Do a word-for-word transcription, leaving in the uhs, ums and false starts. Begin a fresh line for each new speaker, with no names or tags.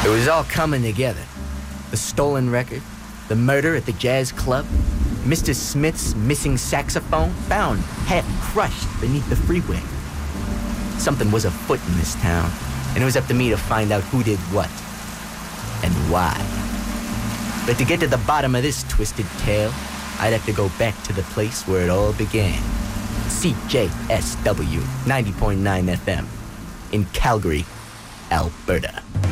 It was all coming together. The stolen record, the murder at the jazz club, Mister Smith's missing saxophone found half crushed beneath the freeway. Something was afoot in this town, and it was up to me to find out who did what and why. But to get to the bottom of this twisted tale, I'd have to go back to the place where it all began. C J S W ninety point nine F M in Calgary, Alberta.